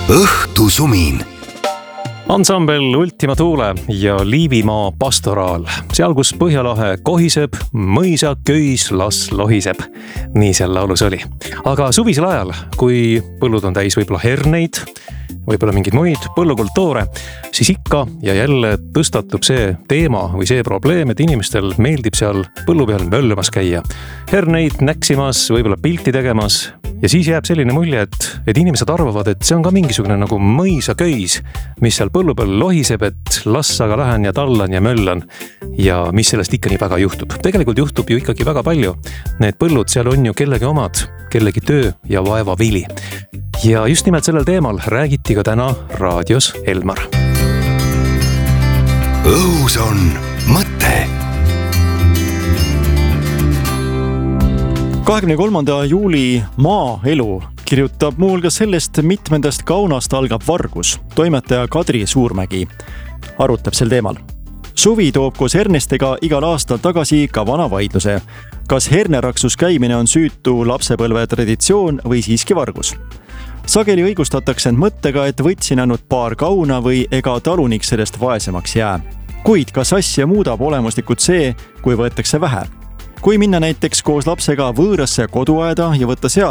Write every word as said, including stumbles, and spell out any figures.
õhtusumin. Ansambel Ultima Thule ja Liivimaa pastoraal. Seal, kus Põhjalahe kohiseb, mõisa köis las lohiseb. Nii seal laulus oli. Aga suvisel ajal, kui põllud on täis võib-olla herneid, võib-olla mingid muid põllukultuure, siis ikka ja jälle tõstatub see teema või see probleem, et inimestel meeldib seal põllu peal möllumas käia. Herneid näksimas, võib-olla pilti tegemas ja siis jääb selline mulje, et, et inimesed arvavad, et see on ka mingisugune nagu mõisa köis, mis seal põllu peal lohiseb, et las aga lähen ja tallan ja möllan ja mis sellest ikka nii väga juhtub. Tegelikult juhtub ju ikkagi väga palju. Need põllud seal on ju kellegi omad, kellegi töö ja vaeva vili. Ja just nimelt sellel teemal räägiti ka täna raadios Elmar. Õhus on mõte. kahekümne kolmanda juuli maaelu kirjutab muuhulgas sellest, mitmendast kaunast algab vargus. Toimetaja Kadri Suurmägi arutab sel teemal. Suvi toob koos hernestega igal aastal tagasi ka vana vaidluse. Kas herneraksus käimine on süütu lapsepõlve traditsioon või siiski vargus? Sageli õigustatakse end mõttega, et võtsin ainult paar kauna või ega talunik sellest vaesemaks jää. Kuid kas asja muudab olemuslikult see, kui võetakse vähe? Kui minna näiteks koos lapsega võõrasse koduaeda ja võtta seal